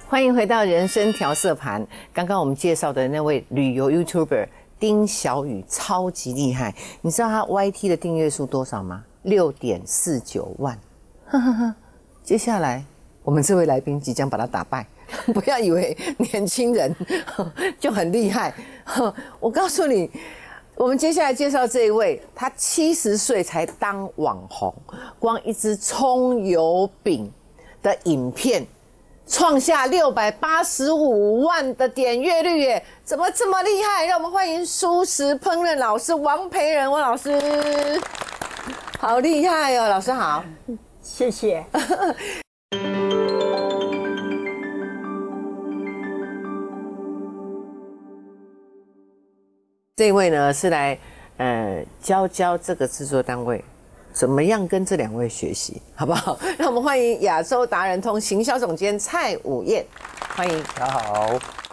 欢迎回到人生调色盘。刚刚我们介绍的那位旅游 YouTuber 丁小雨超级厉害，你知道他 YT 的订阅数多少吗？6.49万。接下来我们这位来宾即将把他打败，不要以为年轻人就很厉害。我告诉你，我们接下来介绍这一位，他70岁才当网红，光一只葱油饼的影片创下685万的点阅率耶，怎么这么厉害？让我们欢迎蔬食烹饪老师王培仁王老师，好厉害哦，老师好， 谢谢。 这位呢是来教这个制作单位怎么样跟这2位学习，好不好？让我们欢迎亚洲达人通行销总监蔡武燕，欢迎。 大家好。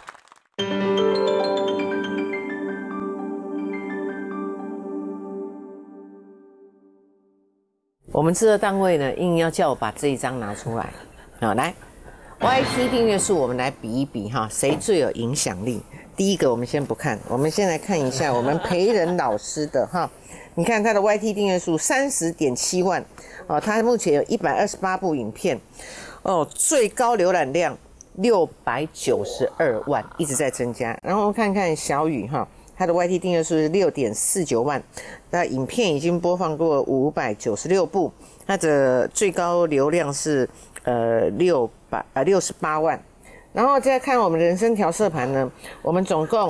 我们制作单位呢，硬要叫我把这一张拿出来，好，来 YT 订阅数，我们来比一比哈，谁最有影响力？第一个我们先不看，我们先来看一下我们培仁老师的哈。你看他的 YT 订阅数30.7万哦，他目前有128部影片哦，最高浏览量692万，一直在增加。然后看看小雨哈，他的 YT 订阅数是6.49万，那影片已经播放过596部，他的最高流量是68万。然后再看我们人生调色盘呢，我们总共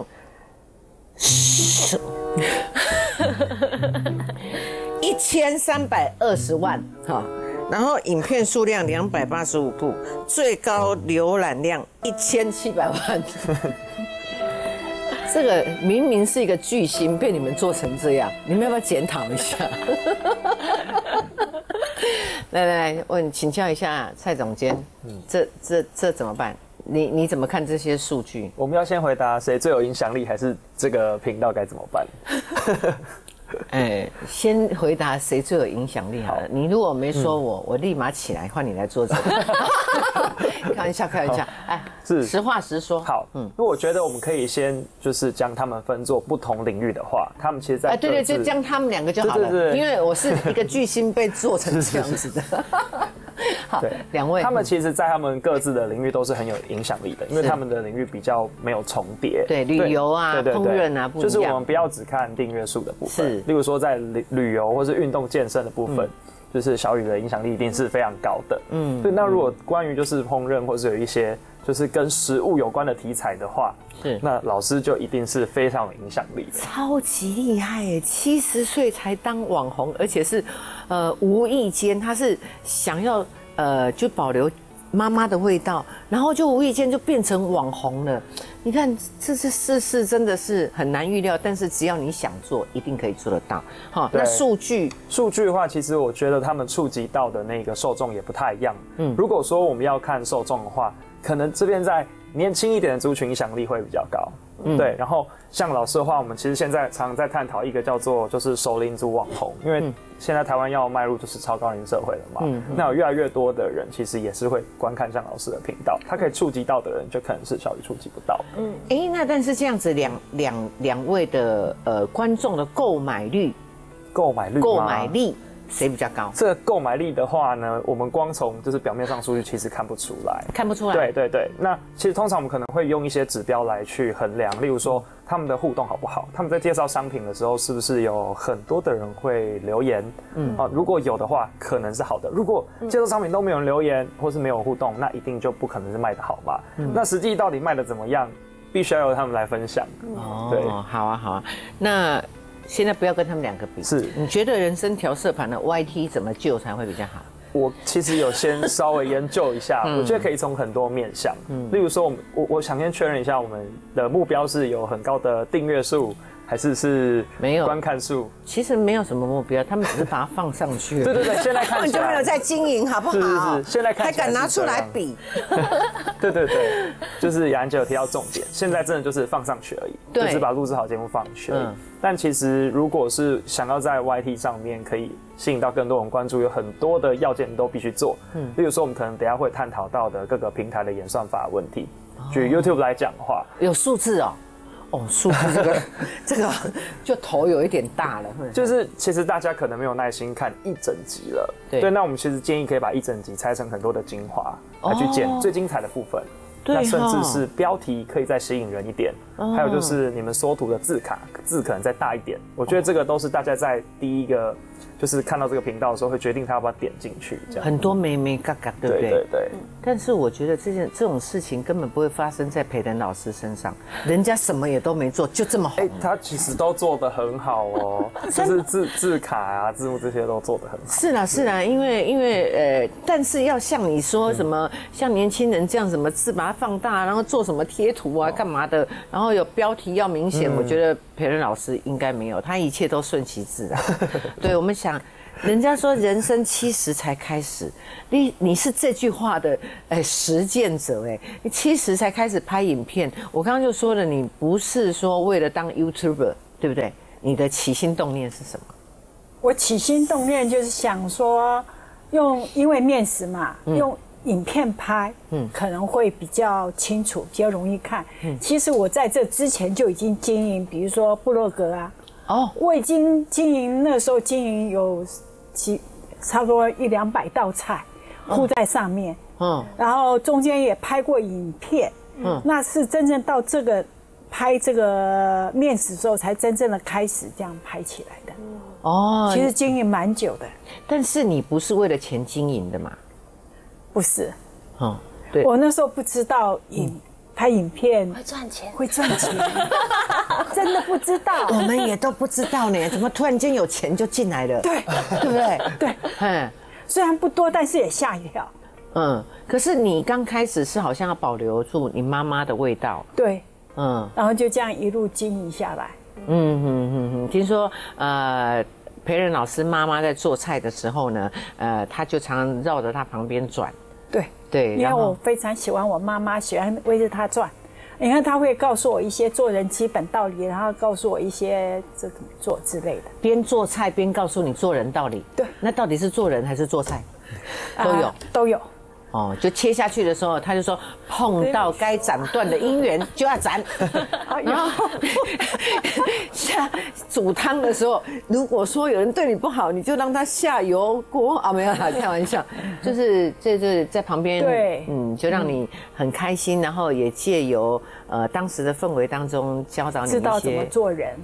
1320万哈，然后影片数量285部，最高浏览量1700万。这个明明是一个巨星，被你们做成这样，你们要不要检讨一下？来，请教一下蔡总监，这怎么办？你怎么看这些数据？ 我们要先回答谁最有影响力，还是这个频道该怎么办？ 先回答谁最有影响力好了。你如果没说我立马起来，换你来做这个。开玩笑，是实话实说。 好，因为我觉得我们可以先就是将他们分作不同领域的话，他们其实在对，就将他们2个就好了。对，因为我是一个巨星被做成这样子的。好，2位， 他们其实，在他们各自的领域都是很有影响力的，因为他们的领域比较没有重叠。 对，旅游啊、烹饪啊，不一样。 就是我们不要只看订阅数的部分，例如说在旅游或是运动健身的部分，就是小雨的影响力一定是非常高的。对。那如果关于就是烹饪或是有一些就是跟食物有关的题材的话，那老师就一定是非常有影响力的， 超级厉害耶！70岁才当网红，而且是无意间他是想要就保留妈妈的味道，然后就无意间就变成网红了。你看，这世事真的是很难预料，但是只要你想做，一定可以做得到。好，那数据的话，其实我觉得他们触及到的那个受众也不太一样。如果说我们要看受众的话，可能这边在年轻一点的族群影响力会比较高。对，然后像老师的话，我们其实现在常常在探讨一个叫做就是熟龄族网红，因为现在台湾要迈入就是超高龄社会了嘛，那有越来越多的人其实也是会观看像老师的频道，他可以触及到的人就可能是小雨触及不到的。 那但是这样子两位的观众的购买力谁比较高？ 这个购买力的话呢，我们光从就是表面上数据其实看不出来。对。那其实通常我们可能会用一些指标来去衡量，例如说他们的互动好不好，他们在介绍商品的时候是不是有很多的人会留言？如果有的话，可能是好的；如果介绍商品都没有人留言，或是没有互动，那一定就不可能是卖得好嘛。那实际到底卖得怎么样，必须要由他们来分享。 对，好啊。那现在不要跟他们2个比，你觉得人生调色盘的 YT 怎么救才会比较好？ 我其实有先稍微研究一下，我觉得可以从很多面向，例如说我想先确认一下，我们的目标是有很高的订阅数， 还是没有观看数？ 其实没有什么目标，他们只是把它放上去。 对，现在看起来根本就没有在经营，好不好？ 是，现在看起来还敢拿出来比？ 对，就是雅安姐有提到重点，现在真的就是放上去而已，就是把录制好节目放上去而已。但其实如果是想要在 YT 上面可以吸引到更多人关注，有很多的要件都必须做。例如说我们可能等一下会探讨到的各个平台的演算法问题。举 YouTube 来讲的话， 有数字哦。数字这个就头有一点大了， 就是其实大家可能没有耐心看一整集了，对，那我们其实建议可以把一整集拆成很多的精华来去剪最精彩的部分，那甚至是标题可以再吸引人一点，还有就是你们缩图的字可能再大一点，我觉得这个都是大家在第一个就是看到这个频道的时候会决定他要不要点进去，这样很多眉眉嘎嘎，对不对？ 对。 但是我觉得这种事情根本不会发生在培仁老师身上，人家什么也都没做，就这么红。 他其实都做得很好哦，就是字卡啊、字幕这些都做得很好。 是啦，因为但是要像你说什么，像年轻人这样什么字把它放大，然后做什么贴图啊、干嘛的，然后有标题要明显，我觉得培仁老师应该没有，他一切都顺其自然。对，我们想。人家说人生70才开始，你是这句话的实践者你70才开始拍影片。我刚刚就说了，你不是说为了当 YouTuber， 对不对？你的起心动念是什么？ 我起心动念就是想说，因为面食嘛，用影片拍，可能会比较清楚，比较容易看。其实我在这之前就已经经营，比如说部落格啊。我已经那时候经营有差不多100-200道菜铺在上面，然后中间也拍过影片，那是真正到拍这个面食之后，才真正的开始这样拍起来的。其实经营蛮久的。 但是你不是为了钱经营的嘛？ 不是， 对， 我那时候不知道拍影片会赚钱，真的不知道。 我们也都不知道呢，怎么突然间有钱就进来了？ 对， 对不对？ 对，虽然不多，但是也吓一跳。 可是你刚开始是好像要保留住你妈妈的味道。 对，然后就这样一路经营下来。 听说培仁老师妈妈在做菜的时候呢，他就常常绕着他旁边转。对， 因为我非常喜欢我妈妈，喜欢围着她转。你看，她会告诉我一些做人基本道理，然后告诉我一些这怎么做之类的。 边做菜边告诉你做人道理。 对， 那到底是做人还是做菜？ 都有。 就切下去的时候，他就说碰到该斩断的姻缘就要斩。然后煮汤的时候，如果说有人对你不好，你就让他下油锅没有啦，开玩笑，就是在旁边， 对， 就让你很开心，然后也借由当时的氛围当中教导你一些知道怎么做人。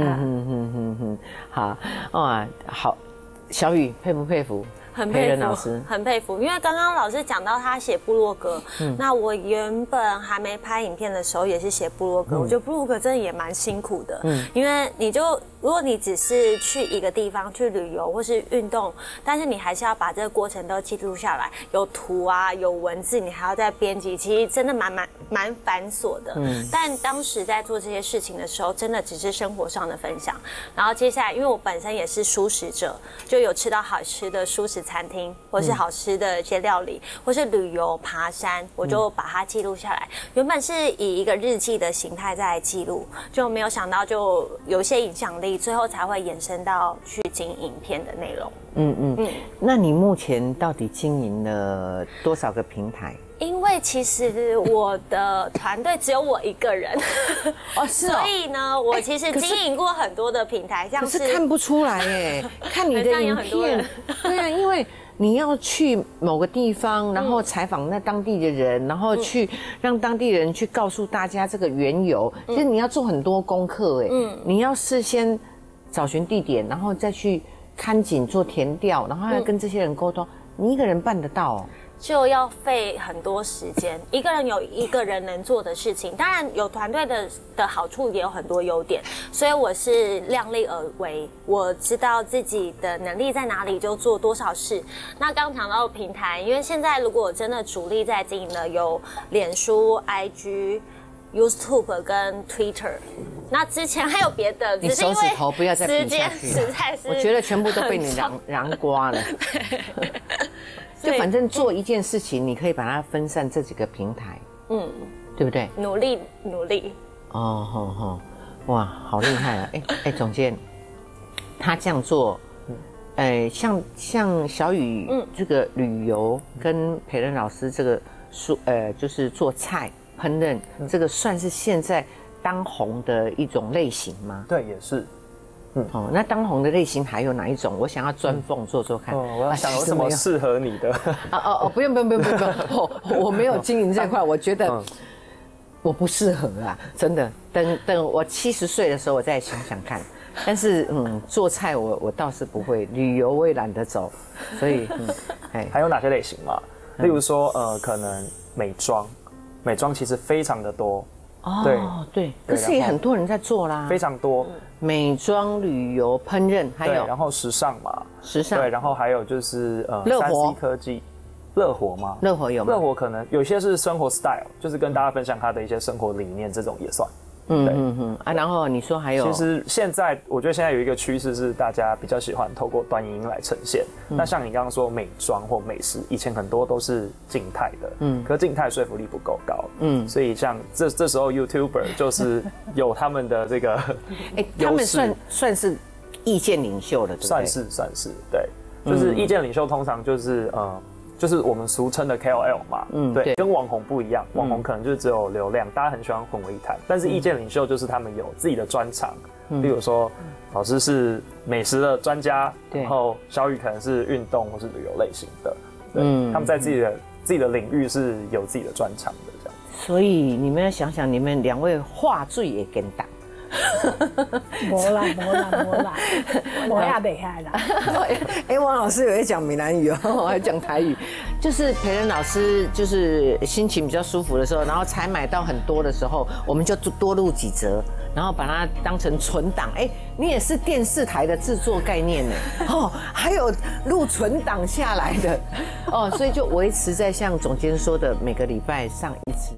好，小雨佩不佩服？ 很佩服，很佩服，因为刚刚老师讲到他写部落格，那我原本还没拍影片的时候也是写部落格，我觉得部落格真的也蛮辛苦的，因为如果你只是去一个地方去旅游或是运动，但是你还是要把这个过程都记录下来，有图啊，有文字，你还要再编辑，其实真的蛮繁琐的。但当时在做这些事情的时候，真的只是生活上的分享。然后接下来，因为我本身也是蔬食者，就有吃到好吃的蔬食餐厅，或是好吃的一些料理，或是旅游爬山，我就把它记录下来。原本是以一个日记的形态在记录，就没有想到就有一些影响力。最后才会延伸到去经营影片的内容。 那你目前到底经营了多少个平台？ 因为其实我的团队只有我一个人， 是所以呢，我其实经营过很多的平台，像是看不出来耶，看你的影片，对啊，因为你要去某个地方，然后采访那当地的人，然后去让当地人去告诉大家这个缘由，其实你要做很多功课你要事先找寻地点，然后再去看景做田调，然后还要跟这些人沟通，你一个人办得到就要费很多时间，一个人有一个人能做的事情，当然有团队的好处也有很多优点，所以我是量力而为，我知道自己的能力在哪里就做多少事。那刚讲到平台，因为现在如果真的主力在经营的有脸书、IG、YouTube 跟 Twitter， 那之前还有别的， 你手指头不要再比下去实在是， 我觉得全部都被你囊刮了。就反正做一件事情，你可以把它分散这几个平台，对不对？ 努力。 哦，哇，好厉害啊！哎，总监，他这样做，像小雨这个旅游跟培仁老师这个就是做菜烹饪，这个算是现在当红的一种类型吗？ 对，也是。 哦，那当红的类型还有哪一种？我想要钻缝做看。 我要想有什么适合你的？ 不用，我没有经营这块，我觉得我不适合啊，真的。等我70岁的时候，我再想想看。但是做菜我倒是不会，旅游我也懒得走，所以还有哪些类型嘛？例如说可能美妆其实非常的多。 对，可是也很多人在做啦， 非常多。 美妆、旅游、烹饪，还有然后时尚嘛， 对， 然后还有就是乐活 3C 科技，乐活吗？ 乐活有吗？ 乐活可能有些是生活 style， 就是跟大家分享他的一些生活理念，这种也算。 然后你说还有， 其实我觉得现在有一个趋势是大家比较喜欢透过短影音来呈现。那像你刚刚说美妆或美食，以前很多都是静态的，可是静态说服力不够高，所以像这时候 YouTuber 就是有他们的这个， 他们算是意见领袖了，对不对？ 算是，对，就是意见领袖通常就是我们俗称的 KOL 嘛，对，跟网红不一样，网红可能就是只有流量，大家很喜欢混为一谈。但是意见领袖就是他们有自己的专长，例如说老师是美食的专家，然后小雨可能是运动或是旅游类型的，他们在自己的领域是有自己的专长的这样。 所以你们要想想，你们2位话最也跟打。 没啦，我也厉害啦。 王老师有在讲闽南语哦，还讲台语。就是培仁老师，就是心情比较舒服的时候，然后才买到很多的时候，我们就多录几则，然后把它当成存档。你也是电视台的制作概念呢，还有录存档下来的，所以就维持在像总监说的，每个礼拜上1次。